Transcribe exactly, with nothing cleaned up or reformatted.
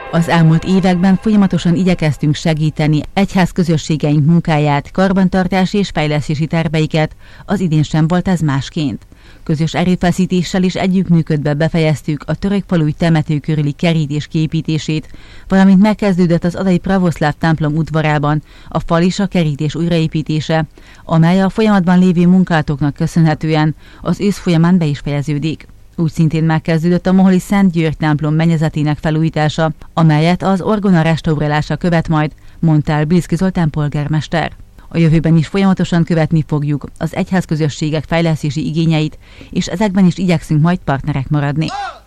Az elmúlt években folyamatosan igyekeztünk segíteni egyházközösségeink munkáját, karbantartási és fejlesztési terveiket, az idén sem volt ez másként. Közös erőfeszítéssel és együttműködve befejeztük a Törökfaluy temető körüli kerítés kiépítését, valamint megkezdődött az adai pravoszláv templom udvarában a fal és a kerítés újraépítése, amely a folyamatban lévő munkátoknak köszönhetően az ősz folyamán be is fejeződik. Úgy szintén megkezdődött a moholi Szent György templom mennyezetének felújítása, amelyet az orgona restaurálása követ majd, mondta el Bilszky Zoltán polgármester. A jövőben is folyamatosan követni fogjuk az egyházközösségek fejlesztési igényeit, és ezekben is igyekszünk majd partnerek maradni.